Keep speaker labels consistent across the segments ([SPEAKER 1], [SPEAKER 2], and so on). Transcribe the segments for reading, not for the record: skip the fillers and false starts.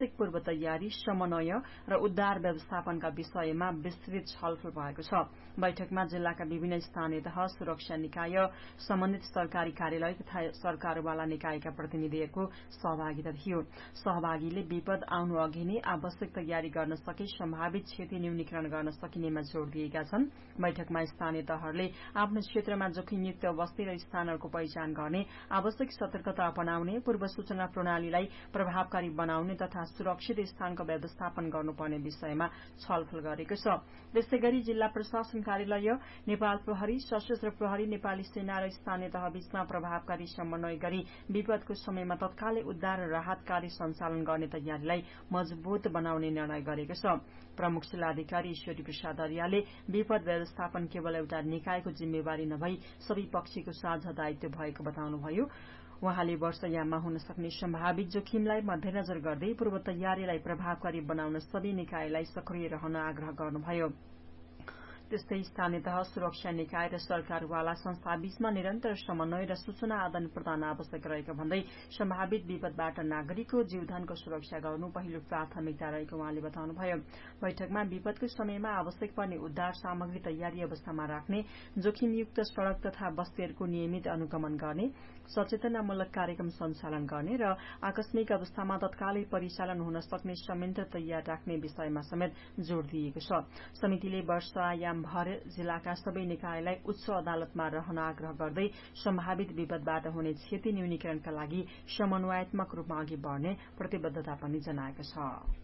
[SPEAKER 1] आवश्यक पूर्व तयारी, समन्वय र उद्धार व्यवस्थापनका विषयमा विस्तृत छलफल भएको छ। बैठकमा जिल्लाका विभिन्न स्थानीय तह, सुरक्षा निकाय, सम्बन्धित सरकारी कार्यालय तथा सरकारवाला निकायका प्रतिनिधिहरूको सहभागिता थियो। सहभागीले विपद आउनु अघि नै आवश्यक तयारी गर्न सके सम्भावित क्षति न्यूनीकरण गर्न सकिनेमा जोड़ दिएका छन्। बैठकमा स्थानीय तहहरूले आफ्नो क्षेत्रमा जोखिमयुक्त बस्ती र स्थानहरूको पहिचान गर्ने, आवश्यक सतर्कता अपनाउने, पूर्व सूचना प्रणालीलाई प्रभावकारी बनाउने तथा सुरक्षित स्थानको व्यवस्थापन गर्नुपर्ने विषयमा छलफल गरेको छ। त्यसैगरी जिल्ला प्रशासन कार्यालय, नेपाल प्रहरी, सशस्त्र प्रहरी, नेपाली सेना र स्थानीय तह बीचमा प्रभावकारी समन्वय गरी विपदको समयमा तत्कालै उद्धार र राहत कार्य सञ्चालन गर्ने तयारीलाई मजबूत बनाउने निर्णय गरेको छ। प्रमुख जिल्लाधिकारी ईश्वरी प्रसाद अर्यालले विपद व्यवस्थापन केवल एउटा निकायको जिम्मेवारी नभई सबै पक्षको साझा दायित्व भएको बताउनुभयो। उहाँले वर्षायाममा हुन सक्ने सम्भावित जोखिमलाई मध्यनजर गर्दै पूर्व तयारीलाई प्रभावकारी बनाउन सबै निकायलाई सक्रिय रहन आग्रह गर्नुभयो। त्यस्तै स्थानीय तह, सुरक्षा निकाय र सरकारवाला संस्था बीचमा निरन्तर समन्वय र सूचना आदान प्रदान आवश्यक रहेको भन्दै सम्भावित विपदबाट नागरिकको जीवधनको सुरक्षा गर्नु पहिलो प्राथमिकता रहेको उहाँले बताउनुभयो। बैठकमा विपदको समयमा आवश्यक पर्ने उद्धार सामग्री तयारी अवस्थामा राख्ने, जोखिमयुक्त सड़क तथा बस्तीहरूको नियमित अनुगमन गर्ने, सचेतनामूलक कार्यक्रम सञ्चालन गर्ने र आकस्मिक अवस्थामा तत्कालै परिचालन हुन सक्ने संयन्त्र तयार राख्ने विषयमा समेत जोड़ दिएको छ। समितिले वर्षायाम भर जिल्लाका सबै निकायलाई उच्च अदालतमा रहन आग्रह गर्दै सम्भावित विपदबाट हुने क्षति न्यूनीकरणका लागि समन्वयात्मक रूपमा अघि बढ़ने प्रतिबद्धता पनि जनाएको छ।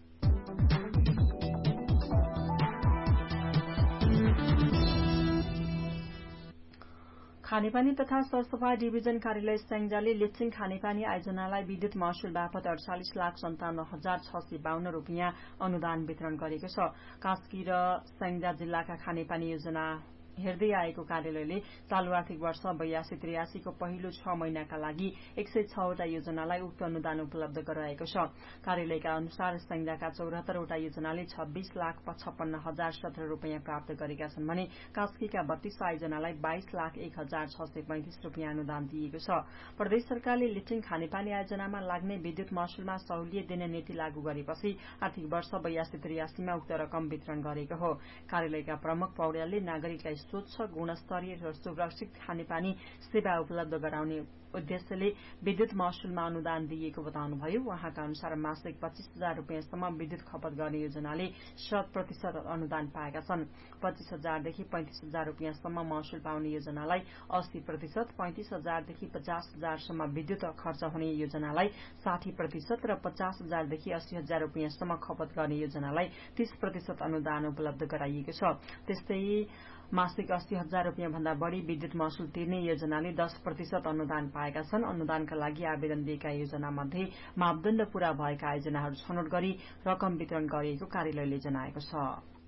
[SPEAKER 1] खानेपानी तथा सरसफाई डिभिजन कार्यालय स्याङ्जाले लिचिङ खानेपानी आयोजनालाई विद्युत महसुल बापत 48,57,652 रूपियाँ अनुदान वितरण गरेको छ। कास्की र स्याङ्जा जिल्लाका खानेपानी योजना हेर्दै आएको कार्यालयले चालू आर्थिक वर्ष 82-83 को पहिलो 6 महिनाका लागि 106 वटा योजनालाई उक्त अनुदान उपलब्ध गराएको छ। कार्यालयका अनुसार स्याङ्जाका 74 वटा योजनाले 26,56,017 रूपियाँ प्राप्त गरेका छन् भने कास्कीका 32 आयोजनालाई 22,01,635 रूपियाँ अनुदान दिएको छ। प्रदेश सरकारले लिचिङ खानेपानी आयोजनामा लाग्ने विद्युत महसुलमा सहुलियत दिने नीति लागू गरेपछि आर्थिक वर्ष 82-83 मा उक्त रकम वितरण गरेको हो। कार्यालयका प्रमुख पौड्यालले नागरिकलाई स्वच्छ, गुणस्तरीय र सुरक्षित खानेपानी सेवा उपलब्ध गराउने उद्देश्यले विद्युत महसुलमा अनुदान दिएको बताउनुभयो। उहाँका अनुसार मासिक 25,000 रूपियाँसम्म विद्युत खपत गर्ने योजनाले 100% अनुदान पाएका छन्। 25,000 देखि 35,000 रूपियाँसम्म महसुल पाउने योजनालाई 80%, 35,000 देखि 50,000 सम्म विद्युत खर्च हुने योजनालाई 60% र 50,000 देखि 80,000 रूपियाँसम्म खपत गर्ने योजनालाई 30% अनुदान उपलब्ध गराइएको छ। त्यस्तै मासिक 80,000 रूपियाँ भन्दा बढ़ी विद्युत महसुल तिर्ने योजनाले 10% अनुदान पाएका छन्। अनुदानका लागि आवेदन दिएका योजना मध्ये मापदण्ड पूरा भएका आयोजनाहरू छनौट गरी रकम वितरण गरिएको कार्यालयले जनाएको छ।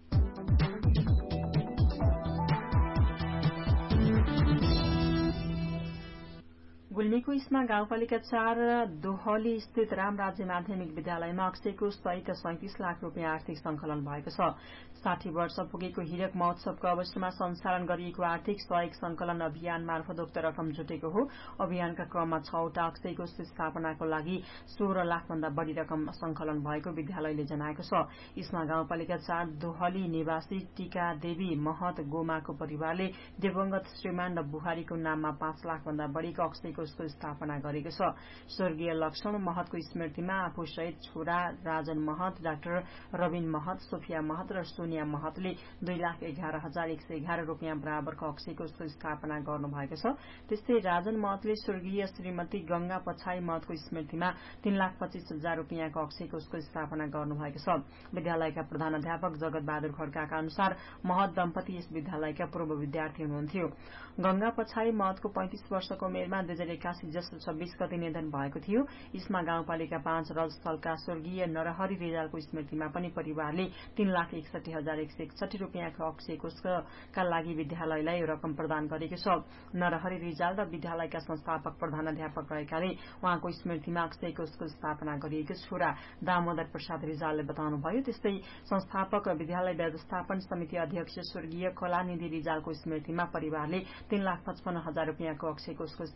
[SPEAKER 1] गुल्मीको इस्मा गाउँपालिका 4 दोहली स्थित राम राज्य माध्यमिक विद्यालयमा अक्षयको सहित 37 लाख रूपियाँ आर्थिक संकलन भएको छ। 60 वर्ष पुगेको हीरक महोत्सवको अवसरमा सञ्चालन गरिएको आर्थिक सहयोग संकलन अभियान मार्फत उक्त रकम जुटेको हो। अभियानका क्रममा 6 वटा अक्षय कोष स्थापनाको लागि 16 लाख भन्दा बढ़ी रकम संकलन भएको विद्यालयले जनाएको छ। इस्मा गाउँपालिका 4 दोहली निवासी टीका देवी महत गोमाको परिवारले दिवंगत श्रीमान र बुहारीको नाममा 5 लाख भन्दा बढ़ीको अक्षय कोषको स्थापना गरेको छ। स्वर्गीय लक्ष्मण महतको स्मृतिमा आफू सहित छोरा राजन महत, डाक्टर रविन महत, सोफिया महत र सोनिया महतले 2,11,111 रूपियाँ बराबरको अक्षय कोषको स्थापना गर्नुभएको छ। त्यस्तै राजन महतले स्वर्गीय श्रीमती गंगा पछाई महतको स्मृतिमा 3,25,000 रूपियाँको अक्षय कोषको स्थापना गर्नुभएको छ। विद्यालयका प्रधानाध्यापक जगत बहादुर खड्काका अनुसार महत दम्पति यस विद्यालयका पूर्व विद्यार्थी हुनुहुन्थ्यो। गंगा पछाई महतको 35 वर्षको उमेरमा 2081 जेष्ठ 26 गते निधन भएको थियो। इस्मा गाउँपालिका 5 रजस्थलका स्वर्गीय नरहरि रिजालको स्मृतिमा पनि परिवारले 3,61,161 रूपियाँको अक्षय कोषका लागि विद्यालयलाई रकम प्रदान गरेको छ। नरहरि रिजाल र विद्यालयका संस्थापक प्रधानाध्यापक रहेकाले उहाँको स्मृतिमा अक्षय कोषको स्थापना गरिएको छोरा दामोदर प्रसाद रिजालले बताउनुभयो। त्यस्तै संस्थापक विद्यालय व्यवस्थापन समिति अध्यक्ष स्वर्गीय कलानिधि रिजालको स्मृतिमा परिवारले 3,55,000 रूपियाँको अक्षय कोषको स्थापना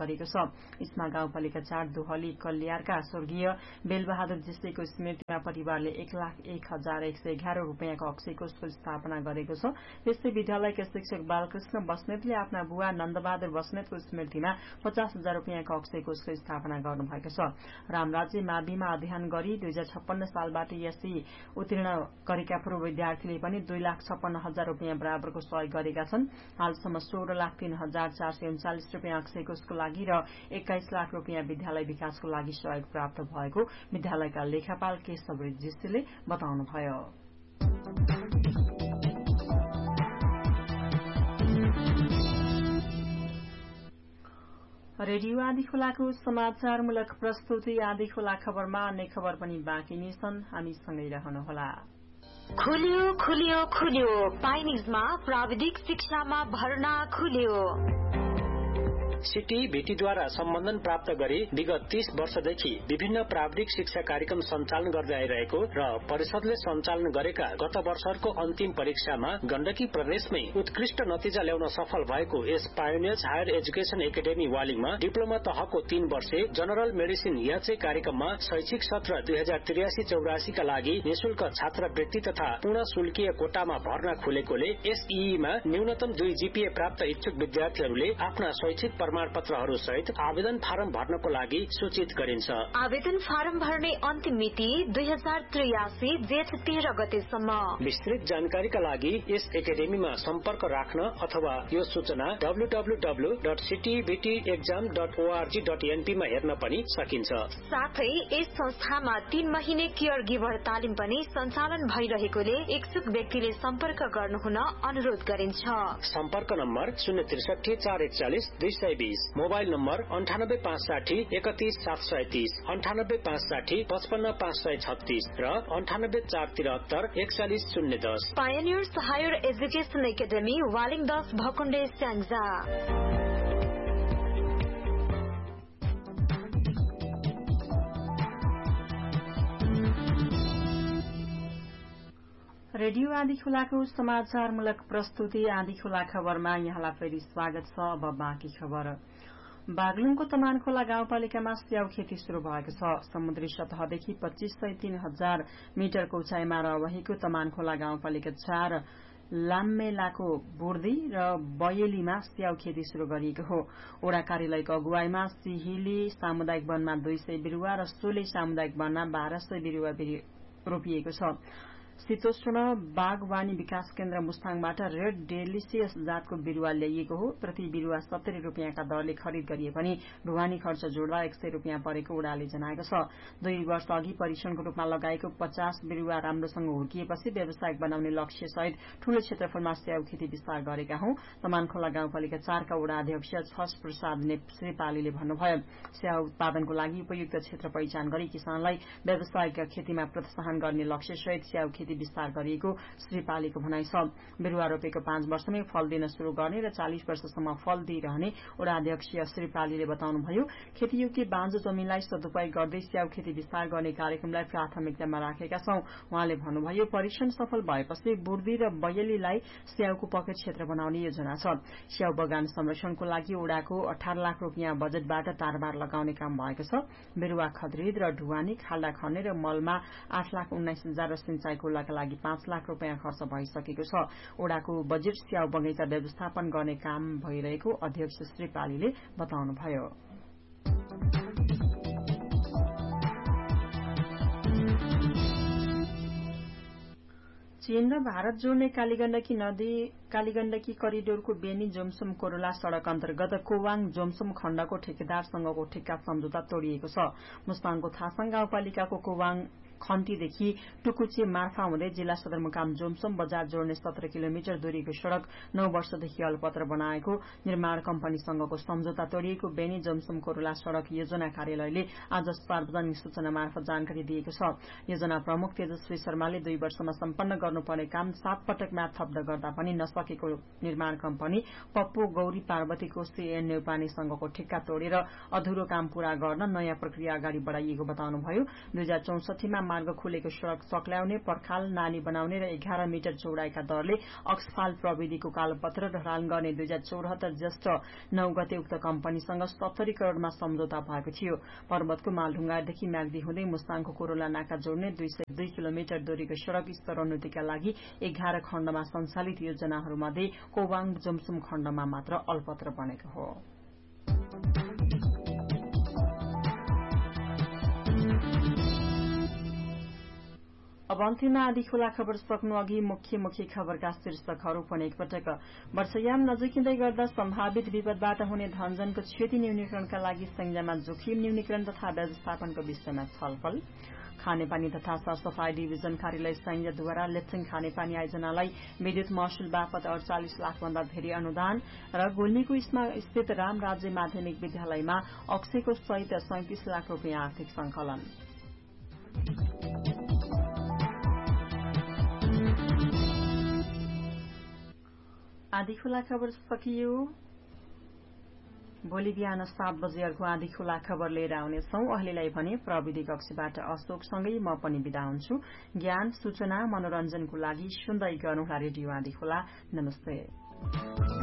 [SPEAKER 1] गरेको छ। इस्मा गाउँपालिका 4 दोहली कल्यारका स्वर्गीय बेलबहादुर जीषीको स्मृतिमा परिवारले 1,01,111 रुपियाँको अक्षय कोषको स्थापना गरेको छ। यस्तै विद्यालयका शिक्षक बालकृष्ण बस्नेतले आफ्ना बुवा नन्दबहादुर बस्नेतको स्मृतिमा 50,000 रुपियाँको अक्षय कोषको स्थापना गर्नुभएको छ। रामराज्य माविमा अध्ययन गरी 2056 सालबाट एससी उत्तीर्ण गरेका पूर्व विद्यार्थीले पनि 2,56,000 रुपियाँ बराबरको सहयोग गरेका छन्। हालसम्म 16,03,439 रुपियाँ अक्षय कोषको लागि र 21 लाख रुपियाँ विद्यालय विकासको लागि सहयोग प्राप्त भएको विद्यालयका लेखापाल केशव जीषीले बताउनुभयो। रेडियो आँधीखोलाको समाचारमूलक प्रस्तुति आँधीखोला खबरमा अन्य खबर पनि बाँकी नै छन्। हामीसँगै रहनुहोला।
[SPEAKER 2] खुल्यो पाइनिजमा प्राविधिक शिक्षामा भर्ना खुल्यो।
[SPEAKER 3] सिटी भेटीद्वारा सम्बन्धन प्राप्त गरी विगत 30 वर्षदेखि विभिन्न प्राविधिक शिक्षा कार्यक्रम सञ्चालन गर्दै आइरहेको र परिषदले सञ्चालन गरेका गत वर्षको अन्तिम परीक्षामा गण्डकी प्रदेशमै उत्कृष्ट नतिजा ल्याउन सफल भएको यस pioneers higher education academy वालिङमा diploma तहको 3 वर्षे जनरल मेडिसिन याचे कार्यक्रममा शैक्षिक सत्र 2083-84 का लागि निशुल्क छात्रवृत्ति तथा पूर्ण शुल्कीय कोटामा भर्ना खुलेकोले एसईईमा न्यूनतम 2 जीपीए प्राप्त इच्छुक विद्यार्थीहरूले आफ्ना शैक्षिक प्रमाणपत्रहरू सहित आवेदन फारम भर्नको लागि सूचित गरिन्छ।
[SPEAKER 2] आवेदन फारम भर्ने अन्तिम मिति 2083 जेठ 13 गतेसम्म।
[SPEAKER 3] विस्तृत जानकारीका लागि यस एकाडेमीमा सम्पर्क राख्न अथवा यो सूचना www.cityvtexam.org.np मा हेर्न पनि सकिन्छ।
[SPEAKER 2] साथै यस संस्थामा 3 महिने केयर गिभर तालिम पनि सञ्चालन भइरहेकोले इच्छुक व्यक्तिले सम्पर्क गर्नुहुन अनुरोध गरिन्छ।
[SPEAKER 3] सम्पर्क नम्बर 063 441 220, मोबाइल नम्बर 9856 31730, 9856 55536 र 9843 41010।
[SPEAKER 2] Pioneers higher education academy Waling 10 भकुण्डे Syangja.
[SPEAKER 1] Radio आँधीखोलाको समाचारमूलक प्रस्तुति आँधीखोला खबरमा यहाँलाई फेरि स्वागत छ। अब बाँकी खबर। बागलुङको तमानखोला गाउँपालिकामा स्याउ खेती शुरू भएको छ। समुद्री सतहदेखि 2503,000 मिटरको उचाइमा रहेको तमानखोला गाउँपालिका 4 लाम्मेलाको बुर्दी र बयेलीमा स्याउ खेती शुरू गरिएको हो। ओडा कार्यालयको अगुवाईमा सिहिली सामुदायिक वनमा 200 बिरूवा र सोले सामुदायिक वनमा 1200 बिरूवा रोपिएको छ। शीतोष्ण बागवानी विकास केन्द्र मुस्ताङबाट रेड डेलिसियस जातको बिरूवा ल्याइएको हो। प्रति बिरूवा 70 रुपियाँका दरले खरिद गरिए पनि ढुवानी खर्च जोड्दा 100 रुपियाँ परेको ओडाले जनाएको छ। 2 वर्ष अघि परीक्षणको रूपमा लगाएको 50 बिरूवा राम्रोसँग हुर्किएपछि व्यावसायिक बनाउने लक्ष्य सहित ठूलो क्षेत्रफलमा स्याउ खेती विस्तार गरेका हौं। तमानखोला गाउँपालिका 4 का ओडा अध्यक्ष छस प्रसाद श्रीपालीले भन्नुभयो, स्याउ उत्पादनको लागि उपयुक्त क्षेत्र पहिचान गरी किसानलाई व्यावसायिक खेतीमा प्रोत्साहन गर्ने लक्ष्य सहित स्याउ खेती विस्तार गरिएको श्रीपालीको भनाइ छ। बिरूवा रोपेको 5 वर्षमै फल दिन शुरू गर्ने र 40 वर्षसम्म फल दिइरहने ओडा अध्यक्ष श्रीपालीले बताउनुभयो। खेतीयोग्य बाँझो जमिनलाई सदुपयोग गर्दै स्याउ खेती विस्तार गर्ने कार्यक्रमलाई प्राथमिकतामा राखेका छौं। उहाँले भन्नुभयो, परीक्षण सफल भएपछि बुर्दी र बयलीलाई स्याउको पकेट क्षेत्र बनाउने योजना छ। स्याउ बगान संरक्षणको लागि ओडाको 18 लाख रुपियाँ बजेटबाट तारबार लगाउने काम भएको छ। बिरूवा खरिद र ढुवानी, खाल्डा खन्ने र मलमा 8,19,000 र सिंचाईको लागि 5 लाख रुपियाँ खर्च भइसकेको छ। ओडाको बजेट स्याउ बगैँचा व्यवस्थापन गर्ने काम भइरहेको अध्यक्ष श्रीपालीले बताउनुभयो। चीन र भारत जोड्ने कालीगण्डकी करिडोरको बेनी जोमसोम कोरोला सड़क अन्तर्गत कोवाङ जोमसोम खण्डको ठेकेदारसँगको ठेक्का सम्झौता तोडिएको छ। मुस्ताङको थासाङ गाउँपालिकाको कोवाङ खन्तीदेखि टुकुचे मार्फा हुँदै जिल्ला सदरमुकाम जोमसोम बजार जोड्ने 17 किलोमिटर दूरीको सड़क 9 वर्षदेखि अलपत्र बनाएको निर्माण कम्पनीसँगको सम्झौता तोडिएको बेनी जोमसोम कोरोला सड़क योजना कार्यालयले आज सार्वजनिक सूचना मार्फत जानकारी दिएको छ। योजना प्रमुख तेजस्वी शर्माले 2 वर्षमा सम्पन्न गर्नुपर्ने काम 7 पटकमा थप्द गर्दा पनि नसकेको निर्माण कम्पनी पप्पू गौरी पार्वतीको सीएन नेउपानेसँगको ठेक्का तोडेर अधुरो काम पूरा गर्न नयाँ प्रक्रिया अगाडि बढ़ाइएको बताउनुभयो। 2064 मा मार्ग खुलेको सड़क सक्ल्याउने, पर्खाल नाली बनाउने र 11 मिटर चौड़ाइका दरले अक्सफाल प्रविधिको कालोपत्र ढलान गर्ने 2074 ज्येष्ठ 9 गते उक्त कम्पनीसँग 70 करोड़मा सम्झौता भएको थियो। पर्वतको मालढुङ्गादेखि म्याग्दी हुँदै मुस्ताङको कोरोला नाका जोड्ने 202 किलोमिटर दूरीको सड़क स्तरोन्नतिका लागि 11 खण्डमा सञ्चालित योजनाहरूमध्ये कोवाङ जुमसुम खण्डमा मात्र अलपत्र बनेको हो। अब अन्त्यमा आधी खुला खबर सक्नु अघि मुख्य खबरका शीर्षकहरू पनि एकपटक। वर्षयाम नजिकिँदै गर्दा सम्भावित विपदबाट हुने धनजनको क्षति न्यूनीकरणका लागि संज्ञामा जोखिम न्यूनीकरण तथा व्यवस्थापनको विषयमा छलफल। खानेपानी तथा सरसफाई डिभिजन कार्यालय संघद्वारा लेप्चेङ खानेपानी आयोजनालाई विद्युत महसुल बापत 48 लाख भन्दा धेरै अनुदान र गुल्मीको स्थित राम राज्य माध्यमिक विद्यालयमा अक्सेको सहित 37 लाख रूपियाँ आर्थिक संकलन। आधी खुला खबर सकियो। भोलि बिहान 7 बजे अर्को आधी खुला खबर लिएर आउनेछौं। अहिलेलाई भने प्रविधि कक्षबाट अशोकसँगै म पनि बिदा हुन्छु। ज्ञान, सूचना, मनोरञ्जनको लागि सुन्दै गर्नुहोला रेडियो आधी खुला। नमस्ते।